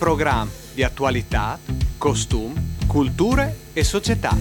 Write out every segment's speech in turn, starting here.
programma di attualità, costumi, culture e società.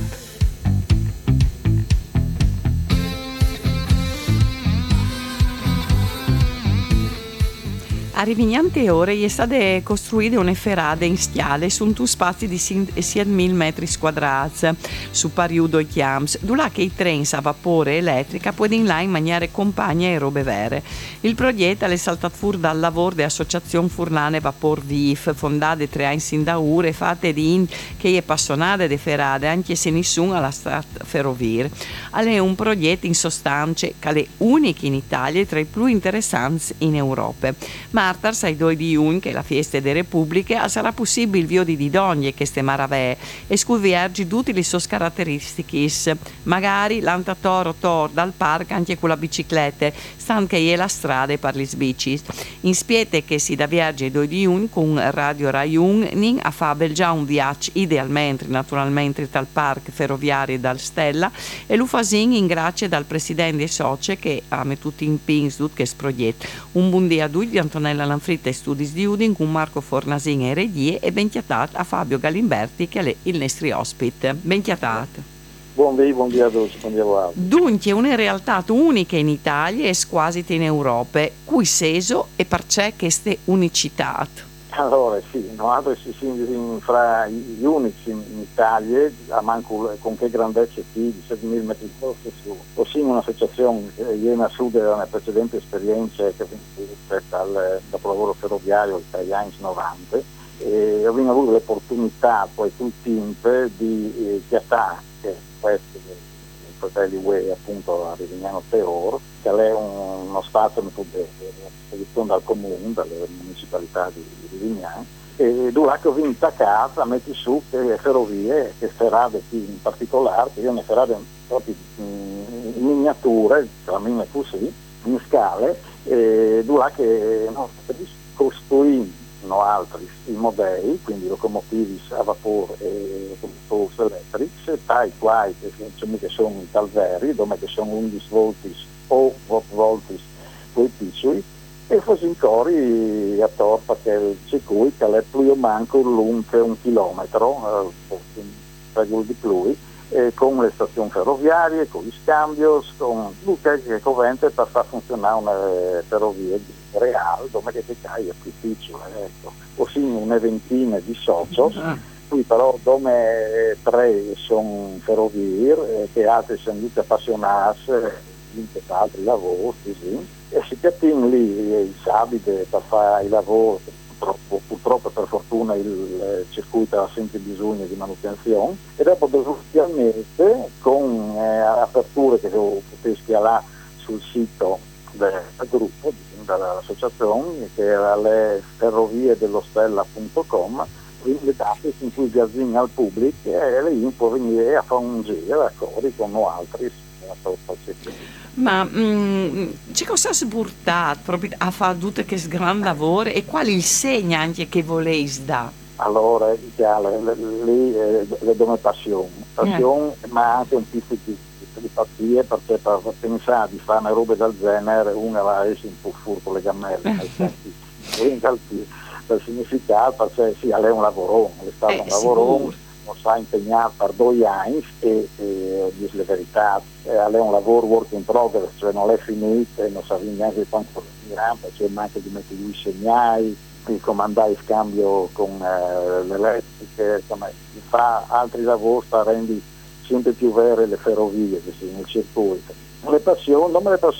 A Rivignante ore è stata costruita una ferrata in stiale su un spazio di 7.000 metri quadrati su pariudo e chiams, dove che i treni a vapore elettrica possono là in maniera compagna e robe vere. Il progetto è saltato fuori dal lavoro dell'associazione Furlane Vapor VIF, fondata 3 anni in da ore, fatte di che è appassionata di ferrate, anche se nessuno alla strada ferroviaria. È un progetto in sostanza che è unico in Italia e tra i più interessanti in Europa. Martar sai 2 di giugno, che è la festa delle Repubbliche, sarà possibile vio di ogni queste maravè e scuvergi tutte le sue caratteristiche. Magari l'antatoro dal parco anche con la bicicletta, stanno che è la strada per le bici. In spiete che si da viaggio il 2 di giugno con Radio Rai 1 a fare già un viaggio idealmente, naturalmente, dal parco ferroviario dal Stella e lo fa in grazie dal presidente e socie che ha messo in pins tutto questo progetto. Un buon dia a tutti di Antonella Lanfritta e Studis di Udin con Marco Fornasin e regie e ben chiatato a Fabio Galimberti che è il nostro ospite. Ben chiatato. Buon dia a tutti, buon dia a voi. Dunque, una realtà unica in Italia e quasi in Europa, cui seso e perché queste unicità. Allora sì, noi siamo fra gli unici in Italia, a manco con che grandezza qui di 7.000 metri quadri su. Possiamo un'associazione che viene assunta da una precedente esperienza che è dal lavoro ferroviario dagli anni 90 e abbiamo avuto l'opportunità poi sul team di chiatare questo i fratelli UE appunto a Rivignano Teor, che è uno spazio a disposizione dal comune, dalle municipalità di Rivignano, e dove ho vinto a casa a mettere su le ferrovie, che ferrate qui in particolare, che io ne ferrate proprio in miniature, chiamiamole così, in scale, dove che costruì altri i modelli, quindi locomotivi a vapore e locomotivi elettrici, tai quai che sono in calveri, dove sono 11 volti o 8 volti quei piccoli, e così in cori a torpa che il circuito è più o manco lungo 1 chilometro, di più, con le stazioni ferroviarie, con gli scambi, con tutto che covente per far funzionare una ferrovia reale, dove che cai è più piccolo, ecco. Così una ventina di soci, qui però dove 3 sono ferrovieri, che altri sono tutti appassionati, per altri lavori, sì. E si cattiano lì i sabiti per fare i lavori. Purtroppo per fortuna il circuito ha sempre bisogno di manutenzione e dopo ufficialmente con aperture che potessi là sul sito del gruppo dell'associazione che era le ferrovie dello Stella.com, quindi le date in cui gazzina al pubblico e lì può venire a fare un giro d'accordo con altri. Ma c'è cosa si portato proprio a fare tutto questo gran lavoro e quali il segno anche che voleis dare? Allora, lì le do una passione, ma anche un pizzo di pazzia, perché per pensare di fare una roba del genere uno va a essere un po' furbo le gammelle, per significato, perché sì, è un lavoro, è stato un lavoro. Non sa impegnare per 2 anni e dice la verità, è un lavoro work in progress, cioè non è finito e non sa neanche quanto finirà, perché manca di mettere i segnali, di comandare il scambio con le elettriche, insomma, fa altri lavori per rendere sempre più vere le ferrovie nel circuito. Le passioni,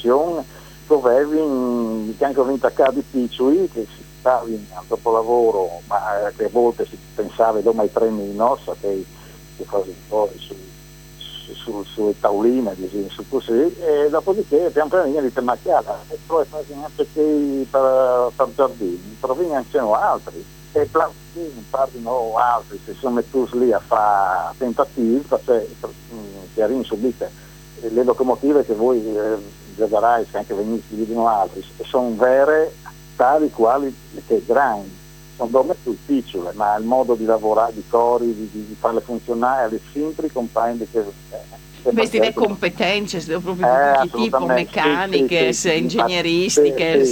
trovavi che anche vinto a capi piccoli, che si stavi al dopolavoro, ma che a volte si pensava dove i treni in ossa che fasi poi sulle tauline, su così, e dopodiché pian piano viene di macchiata, e poi fasi anche che per giardini, trovi anche altri, e partono altri, si sono messi lì a fare tentativi, perché chiarino subite le locomotive che voi vedrai, se anche venite vedono altri, sono vere tali quali che grandi, sono dome più piccole, ma il modo di lavorare, di cori, di farle funzionare, è sempre compagni che queste competenze proprio di tipo meccaniche, ingegneristiche,